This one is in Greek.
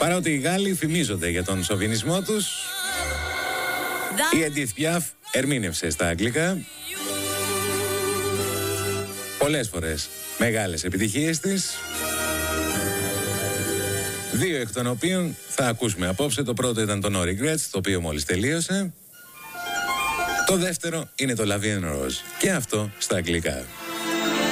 Παρά ότι οι Γάλλοι φημίζονται για τον σοβινισμό τους, η Edith Piaf ερμήνευσε στα αγγλικά πολλές φορές μεγάλες επιτυχίες της, δύο εκ των οποίων θα ακούσουμε απόψε. Το πρώτο ήταν το No Regrets, το οποίο μόλις τελείωσε. Το δεύτερο είναι το La Vie en Rose, και αυτό στα αγγλικά.